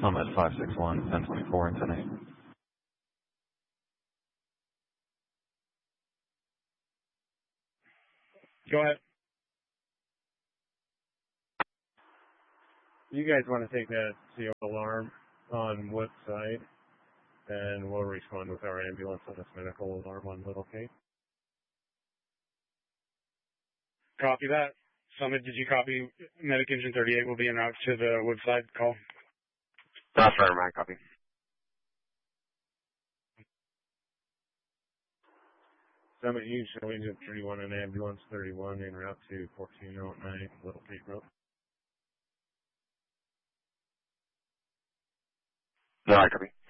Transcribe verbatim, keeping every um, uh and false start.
Summit five six one, ten twenty-four, and ten eight. Go ahead. You guys want to take that C O alarm on Woodside, and we'll respond with our ambulance on this medical alarm on Little Cape. Copy that. Summit, did you copy? Medic Engine thirty-eight will be en route to the Woodside call. That's right, my copy. Summit, you show Engine thirty-one and Ambulance thirty-one en route to fourteen oh nine Little Cape Road. No, I copy.